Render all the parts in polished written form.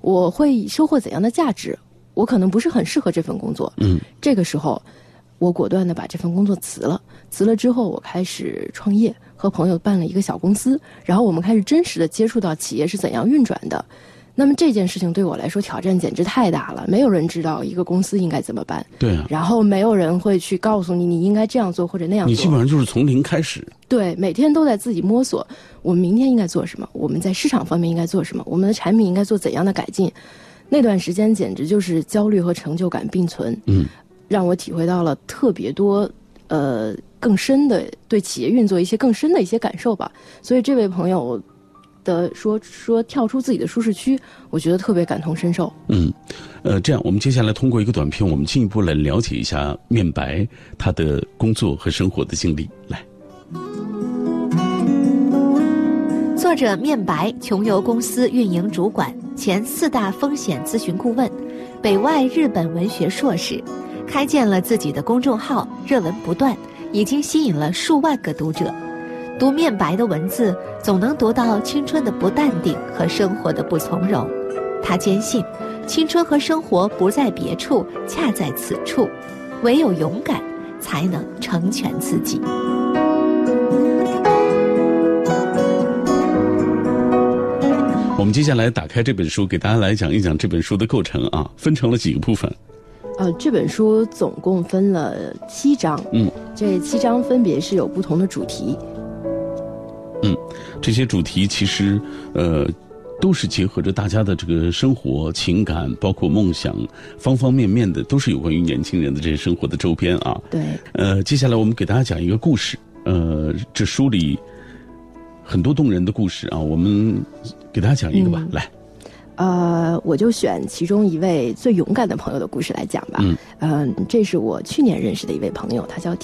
我会收获怎样的价值？我可能不是很适合这份工作。这个时候我果断的把这份工作辞了之后，我开始创业，和朋友办了一个小公司，然后我们开始真实的接触到企业是怎样运转的。那么这件事情对我来说挑战简直太大了，没有人知道一个公司应该怎么办。 对啊， 然后没有人会去告诉你你应该这样做或者那样做， 你基本上就是从零开始。 对，每天都在自己摸索，我们明天应该做什么，我们在市场方面应该做什么，我们的产品应该做怎样的改进。那段时间简直就是焦虑和成就感并存，让我体会到了特别多更深的对企业运作一些更深的一些感受吧。所以这位朋友的说跳出自己的舒适区，我觉得特别感同身受。 这样我们接下来通过一个短片，我们进一步来了解一下面白他的工作和生活的经历。来， 作者面白，穷游公司运营主管，前4大风险咨询顾问，北外日本文学硕士，开建了自己的公众号，热文不断，已经吸引了数万个读者。读面白的文字，总能读到青春的不淡定和生活的不从容。他坚信，青春和生活不在别处，恰在此处，唯有勇敢，才能成全自己。 我们接下来打开这本书，给大家来讲一讲这本书的构成啊，分成了几个部分。 这本书总共分了7章，这7章分别是有不同的主题。 这些主题其实都是结合着大家的这个生活情感，包括梦想，方方面面的都是有关于年轻人的这些生活的周边啊。 对。 接下来我们给大家讲一个故事，这书里很多动人的故事啊，我们给大家讲一个吧。来， 我就选其中一位最勇敢的朋友的故事来讲吧。这是我去年认识的一位朋友，他叫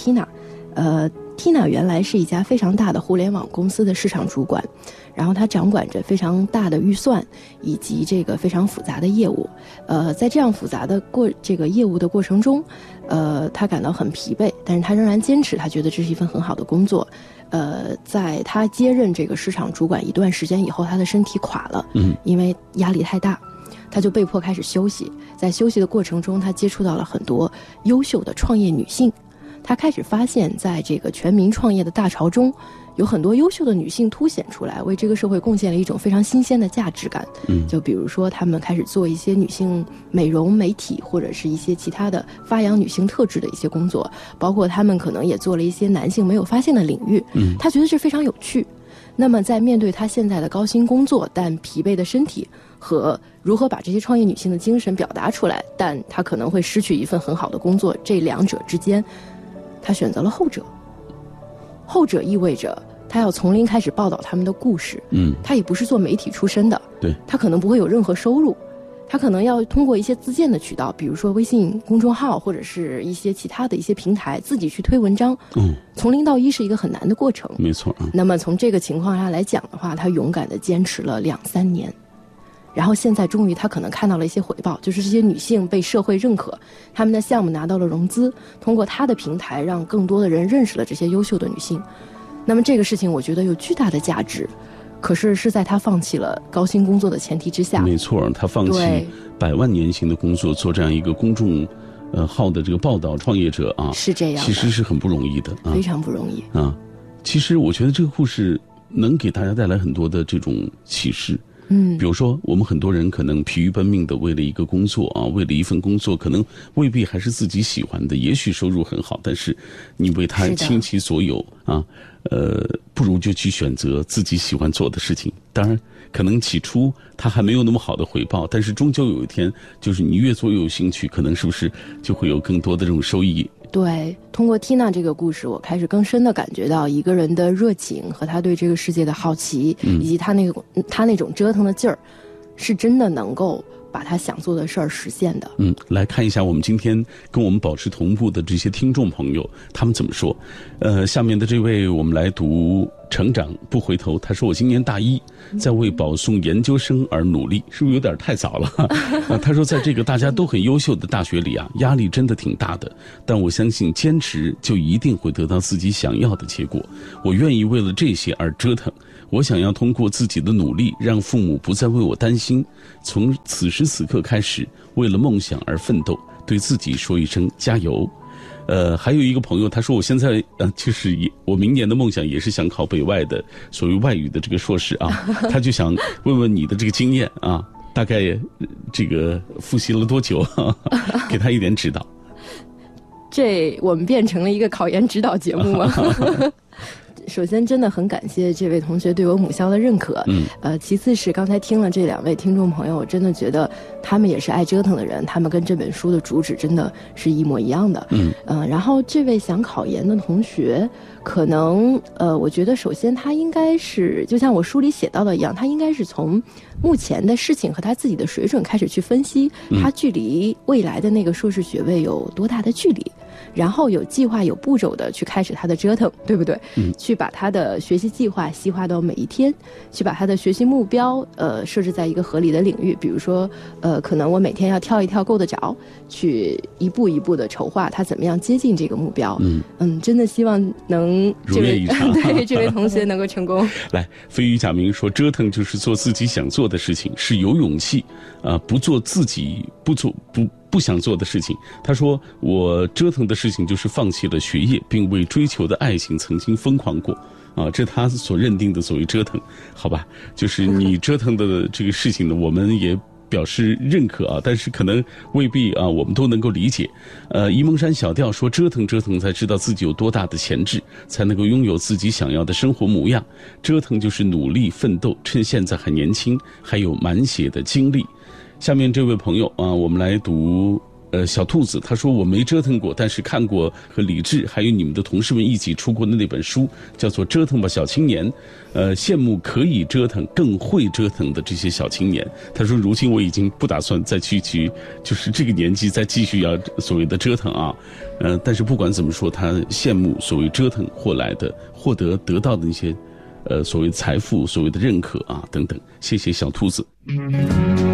Tina。Tina 原来是一家非常大的互联网公司的市场主管，然后她掌管着非常大的预算以及这个非常复杂的业务。在这样复杂的这个业务的过程中，她感到很疲惫，但是她仍然坚持，她觉得这是一份很好的工作。在她接任这个市场主管一段时间以后，她的身体垮了，因为压力太大，她就被迫开始休息。在休息的过程中，她接触到了很多优秀的创业女性。他开始发现，在这个全民创业的大潮中，有很多优秀的女性凸显出来，为这个社会贡献了一种非常新鲜的价值感。就比如说，他们开始做一些女性美容、美体，或者是一些其他的发扬女性特质的一些工作，包括他们可能也做了一些男性没有发现的领域。他觉得这非常有趣。那么，在面对他现在的高薪工作但疲惫的身体，和如何把这些创业女性的精神表达出来，但他可能会失去一份很好的工作，这两者之间，他选择了后者。后者意味着他要从零开始报道他们的故事。他也不是做媒体出身的， 对， 他可能不会有任何收入，他可能要通过一些自建的渠道，比如说微信公众号或者是一些其他的一些平台，自己去推文章。从0到1是一个很难的过程， 没错。 那么从这个情况下来讲的话，他勇敢地坚持了2-3年。然后现在终于他可能看到了一些回报，就是这些女性被社会认可，他们的项目拿到了融资，通过他的平台让更多的人认识了这些优秀的女性。那么这个事情我觉得有巨大的价值，可是是在他放弃了高薪工作的前提之下。 没错，他放弃100万年薪的工作，做这样一个公众号的这个报道创业者啊， 是这样的， 其实是很不容易的， 非常不容易啊。其实我觉得这个故事能给大家带来很多的这种启示。比如说我们很多人可能疲于奔命的为了一个工作啊，为了一份工作，可能未必还是自己喜欢的，也许收入很好，但是你为他倾其所有啊，不如就去选择自己喜欢做的事情。当然可能起初他还没有那么好的回报，但是终究有一天，就是你越做越有兴趣，可能是不是就会有更多的这种收益。 对，通过 Tina 这个故事，我开始更深地感觉到一个人的热情和他对这个世界的好奇，以及他那种折腾的劲儿，是真的能够把他想做的事儿实现的。 来看一下我们今天跟我们保持同步的这些听众朋友，他们怎么说。下面的这位我们来读成长不回头。他说我今年大一，在为保送研究生而努力，是不是有点太早了？他说在这个大家都很优秀的大学里啊，压力真的挺大的，但我相信坚持就一定会得到自己想要的结果。我愿意为了这些而折腾，我想要通过自己的努力让父母不再为我担心，从此时此刻开始为了梦想而奋斗，对自己说一声加油。还有一个朋友他说我现在就是我明年的梦想也是想考北外的所谓外语的这个硕士啊，他就想问问你的这个经验啊，大概这个复习了多久给他一点指导。 这我们变成了一个考研指导节目吗？首先真的很感谢这位同学对我母校的认可，其次是刚才听了这两位听众朋友，我真的觉得他们也是爱折腾的人，他们跟这本书的主旨真的是一模一样的。然后这位想考研的同学，可能我觉得首先他应该是就像我书里写到的一样，他应该是从目前的事情和他自己的水准开始去分析，他距离未来的那个硕士学位有多大的距离，然后有计划有步骤的去开始他的折腾，对不对？去把他的学习计划细化到每一天，去把他的学习目标设置在一个合理的领域，比如说可能我每天要跳一跳够得着，去一步一步的筹划他怎么样接近这个目标。真的希望能如愿以偿， 对这位同学能够成功。 来，飞鱼假名说折腾就是做自己想做的事情，是有勇气不做自己不想做的事情。他说我折腾的事情就是放弃了学业，并为追求的爱情曾经疯狂过这他所认定的所谓折腾。好吧，就是你折腾的这个事情呢，我们也表示认可但是可能未必我们都能够理解。沂蒙山小调说折腾才知道自己有多大的潜质，才能够拥有自己想要的生活模样。折腾就是努力奋斗，趁现在还年轻，还有满血的精力。下面这位朋友我们来读小兔子，他说我没折腾过，但是看过和李志还有你们的同事们一起出过的那本书，叫做《折腾吧小青年》。羡慕可以折腾更会折腾的这些小青年。他说如今我已经不打算再去就是这个年纪再继续要所谓的折腾但是不管怎么说，他羡慕所谓折腾获得到的那些所谓财富，所谓的认可等等。谢谢小兔子。